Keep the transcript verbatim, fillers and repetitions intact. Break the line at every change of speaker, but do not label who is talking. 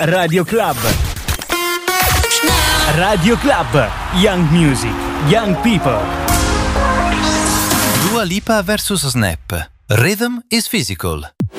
Radio Club. Radio Club. Young Music. Young People.
Dua Lipa versus Snap. Rhythm is physical.